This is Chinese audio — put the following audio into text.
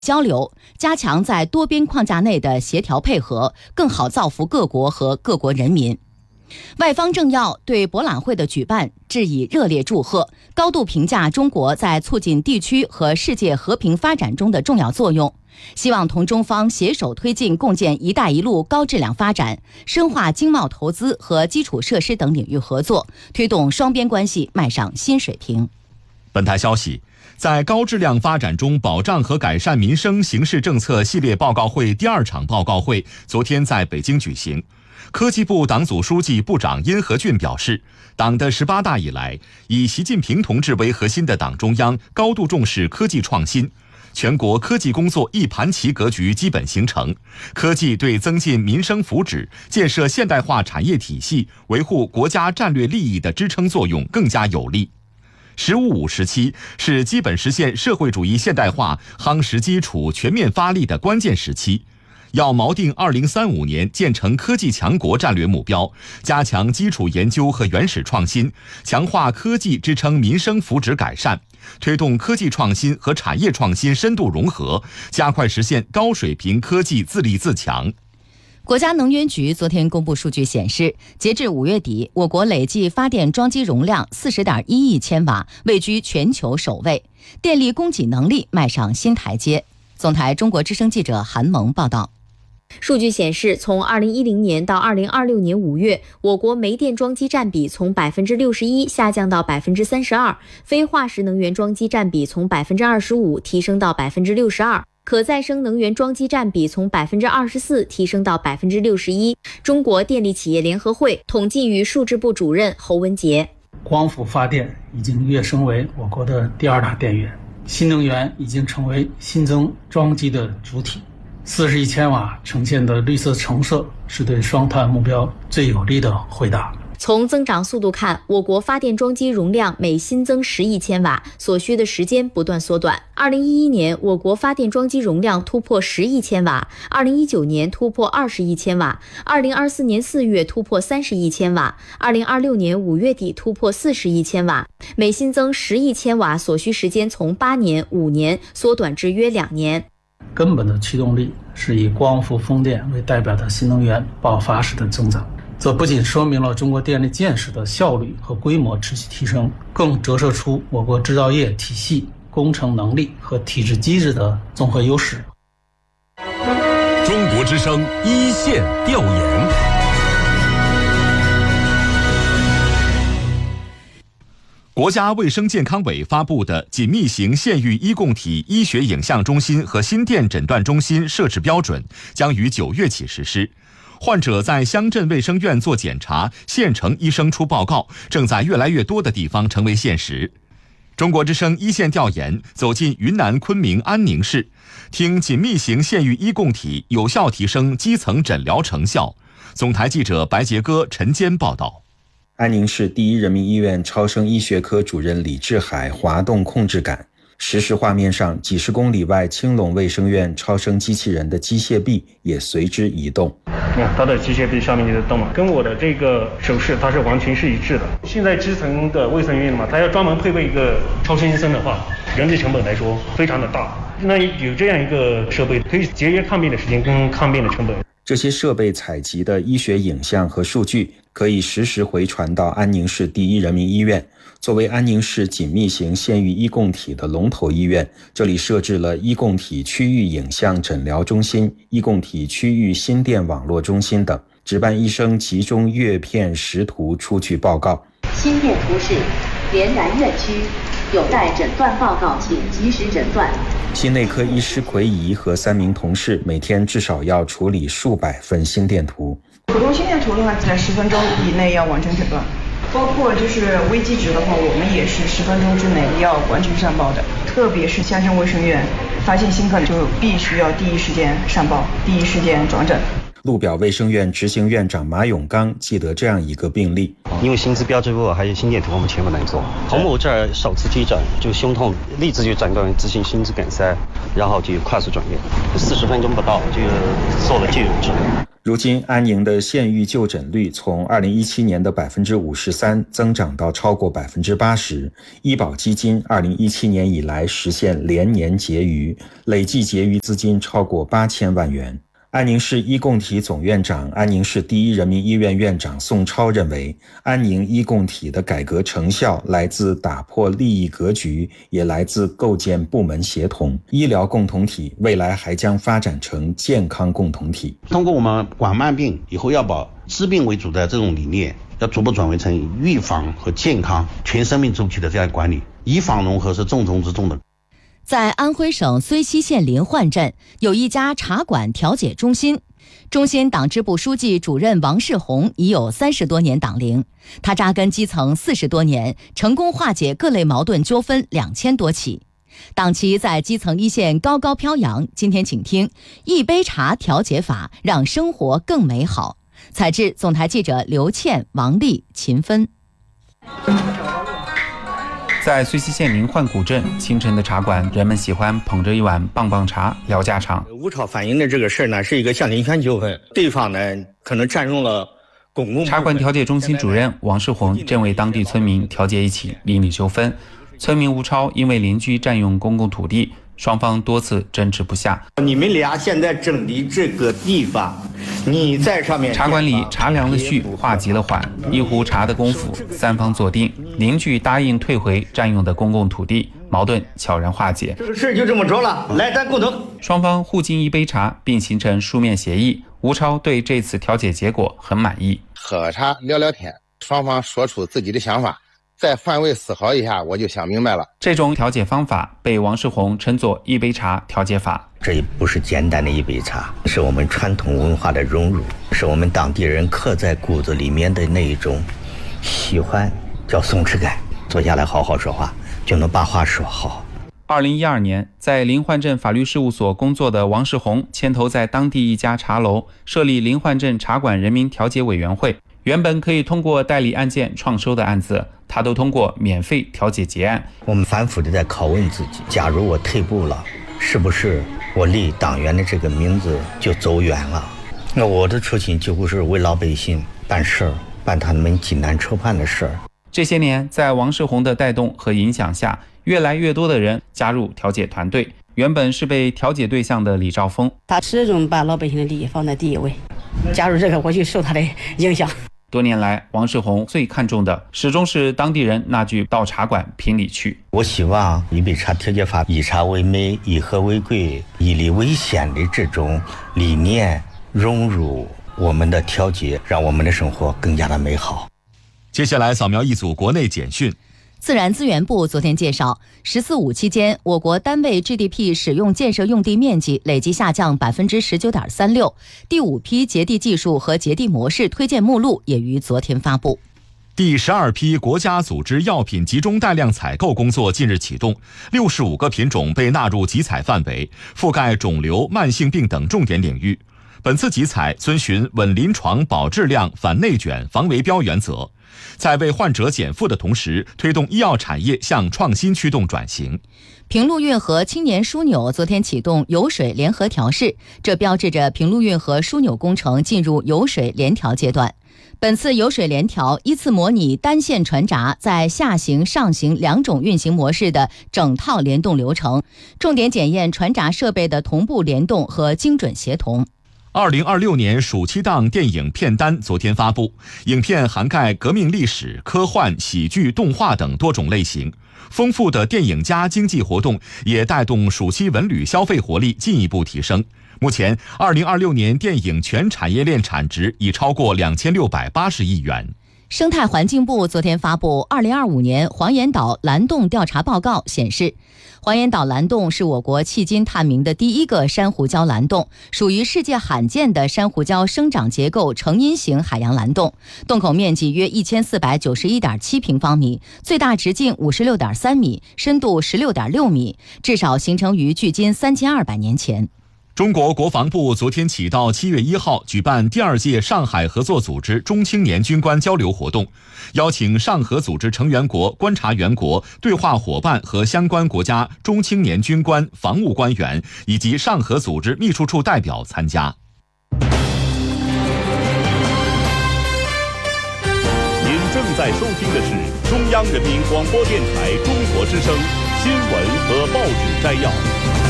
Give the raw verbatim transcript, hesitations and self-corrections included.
交流，加强在多边框架内的协调配合，更好造福各国和各国人民。外方政要对博览会的举办致以热烈祝贺，高度评价中国在促进地区和世界和平发展中的重要作用，希望同中方携手推进共建“一带一路”高质量发展，深化经贸投资和基础设施等领域合作，推动双边关系迈上新水平。 本台消息，在高质量发展中保障和改善民生形势政策系列报告会第二场报告会昨天在北京举行。科技部党组书记、部长殷和俊表示，党的十八大以来，以习近平同志为核心的党中央高度重视科技创新，全国科技工作一盘棋格局基本形成，科技对增进民生福祉、建设现代化产业体系、维护国家战略利益的支撑作用更加有力。十五五时期是基本实现社会主义现代化夯实基础、全面发力的关键时期，要锚定二零三五年建成科技强国战略目标，加强基础研究和原始创新，强化科技支撑民生福祉改善，推动科技创新和产业创新深度融合，加快实现高水平科技自立自强。 国家能源局昨天公布数据显示，截至五月底，我国累计发电装机容量 四十点一亿千瓦，位居全球首位，电力供给能力迈上新台阶。总台中国之声记者韩萌报道。 数据显示，从二零一零年到二零二六年五月，我国煤电装机占比从 百分之六十一 下降到 百分之三十二， 非化石能源装机占比从 百分之二十五 提升到 百分之六十二， 可再生能源装机占比从 百分之二十四 提升到 百分之六十一。 中国电力企业联合会统计与数字部主任侯文杰， 光伏发电已经跃升为我国的第二大电源，新能源已经成为新增装机的主体。四十亿千瓦呈现的绿色橙色是对双碳目标最有力的回答。 从增长速度看，我国发电装机容量每新增十亿千瓦，所需的时间不断缩短。二零一一年，我国发电装机容量突破十亿千瓦，二零一九年突破二十亿千瓦，二零二四年四月突破三十亿千瓦，二零二六年五月底突破四十亿千瓦。每新增十亿千瓦所需时间从八年、五年缩短至约两年。 根本的驱动力是以光伏、风电为代表的新能源爆发式的增长，这不仅说明了中国电力建设的效率和规模持续提升，更折射出我国制造业体系、工程能力和体制机制的综合优势。 中国之声一线调研。 国家卫生健康委发布的紧密型县域医共体医学影像中心和心电诊断中心设置标准将于九月起实施。患者在乡镇卫生院做检查，县城医生出报告，正在越来越多的地方成为现实。中国之声一线调研走进云南昆明安宁市，听紧密型县域医共体有效提升基层诊疗成效。总台记者白杰哥、陈坚报道。 安宁市第一人民医院超声医学科主任李志海滑动控制杆，实时画面上几十公里外青龙卫生院超声机器人的机械臂也随之移动。 你看它的机械臂上面就在动了，跟我的这个手势它是完全是一致的。现在基层的卫生院嘛，它要专门配备一个超声医生的话，人力成本来说非常的大。那有这样一个设备，可以节约看病的时间跟看病的成本。 这些设备采集的医学影像和数据可以实时回传到安宁市第一人民医院。作为安宁市紧密型县域医共体的龙头医院，这里设置了医共体区域影像诊疗中心、医共体区域心电网络中心等，值班医生集中阅片识图出具报告。 心电图示连南院区，有待诊断报告，请及时诊断。 心内科医师奎仪和三名同事每天至少要处理数百份心电图。 普通心电图的话，在十分钟以内要完成诊断，包括就是危机值的话，我们也是十分钟之内要完成上报的。特别是乡镇卫生院发现新客，就必须要第一时间上报，第一时间转诊。 鹿表卫生院执行院长马永刚记得这样一个病例， 因为心资标志物还有心电图我们全部能做。侯某这儿首次急诊就胸痛，立即就诊断为急性心肌梗塞， 然后就快速转院，四十分钟不到就做了就有治疗。 如今安宁的县域就诊率从二零一七年的百分之五十三增长到超过百分之八十，医保基金二零一七年以来实现连年结余，累计结余资金超过八千万元。安宁市医共体总院长、安宁市第一人民医院院长宋超认为，安宁医共体的改革成效来自打破利益格局，也来自构建部门协同。医疗共同体未来还将发展成健康共同体。 通过我们管慢病以后要把治病为主的这种理念，要逐步转为成预防和健康全生命周期的这样管理，医防融合是重中之重的。 在安徽省睢溪县临焕镇有一家茶馆调解中心，中心党支部书记主任王世红已有三十多年党龄，他扎根基层四十多年，成功化解各类矛盾纠纷两千多起，党旗在基层一线高高飘扬。今天请听一杯茶调解法，让生活更美好。采制总台记者刘倩、王丽、秦芬。 在睢溪县临焕古镇，清晨的茶馆，人们喜欢捧着一碗棒棒茶聊家常。 吴超反映的这个事呢，是一个向林权纠纷，对方呢可能占用了公共。 茶馆调解中心主任王世红正为当地村民调解一起邻里纠纷。村民吴超因为邻居占用公共土地，双方多次争执不下。 你们俩现在争的这个地方，你在上面。 茶馆里茶凉了续，话急了缓，一壶茶的功夫，三方坐定，邻居答应退回占用的公共土地，矛盾悄然化解。 这个事就这么着了，来，咱共同。 双方互敬一杯茶，并形成书面协议。吴超对这次调解结果很满意。 喝茶聊聊天，双方说出自己的想法，再换位思考一下，我就想明白了。 这种调解方法被王世红称作一杯茶调解法。 这也不是简单的一杯茶，是我们传统文化的融入，是我们当地人刻在骨子里面的那一种喜欢，叫松弛感。坐下来好好说话，就能把话说好。 二零一二年，在临焕镇法律事务所工作的王世红牵头在当地一家茶楼设立临焕镇茶馆人民调解委员会。原本可以通过代理案件创收的案子，他都通过免费调解结案。 我们反复的在拷问自己，假如我退步了，是不是我立党员的这个名字就走远了？那我的初心几乎是为老百姓办事儿，办他们济难愁盼的事儿。 这些年，在王世红的带动和影响下，越来越多的人加入调解团队。原本是被调解对象的李兆峰， 他始终把老百姓的利益放在第一位。加入这个，我就受他的影响。 多年来，王世红最看重的始终是当地人那句到茶馆评理去。 我希望一杯茶调解法以茶为美，以和为贵，以理为先的这种理念融入我们的调解，让我们的生活更加的美好。 接下来扫描一组国内简讯。 自然资源部昨天介绍，十四五期间，我国单位 G D P 使用建设用地面积累计下降百分之十九点三六。第五批节地技术和节地模式推荐目录也于昨天发布。 第十二批国家组织药品集中带量采购工作近日启动，六十五个品种被纳入集采范围，覆盖肿瘤、慢性病等重点领域。本次集采遵循稳临床、保质量、反内卷、防围标原则，在为患者减负的同时，推动医药产业向创新驱动转型。 平陆运河青年枢纽昨天启动油水联合调试，这标志着平陆运河枢纽工程进入油水联调阶段。本次油水联调依次模拟单线船闸在下行、上行两种运行模式的整套联动流程，重点检验船闸设备的同步联动和精准协同。 二零二六年暑期档电影片单昨天发布，影片涵盖革命历史、科幻、喜剧、动画等多种类型。丰富的电影加经济活动也带动暑期文旅消费活力进一步提升。目前，二零二六年电影全产业链产值已超过两千六百八十亿元。 生态环境部昨天发布二零二五年黄岩岛蓝洞调查报告显示，黄岩岛蓝洞是我国迄今探明的第一个珊瑚礁蓝洞，属于世界罕见的珊瑚礁生长结构成因型海洋蓝洞，洞口面积约一千四百九十一点七平方米，最大直径五十六点三米，深度十六点六米，至少形成于距今三千二百年前。 中国国防部昨天起到七月一号举办第二届上海合作组织中青年军官交流活动，邀请上合组织成员国、观察员国、对话伙伴和相关国家中青年军官、防务官员以及上合组织秘书处代表参加。 您正在收听的是中央人民广播电台中国之声新闻和报纸摘要。